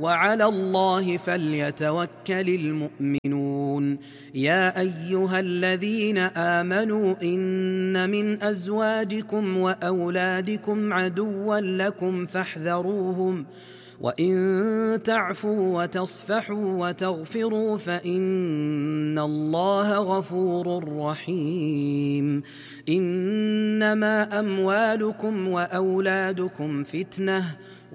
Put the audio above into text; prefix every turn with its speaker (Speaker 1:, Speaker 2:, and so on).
Speaker 1: وعلى الله فليتوكل المؤمنون يا أيها الذين آمنوا إن من أزواجكم وأولادكم عدوا لكم فاحذروهم وإن تعفوا وتصفحوا وتغفروا فإن الله غفور رحيم إنما أموالكم وأولادكم فتنة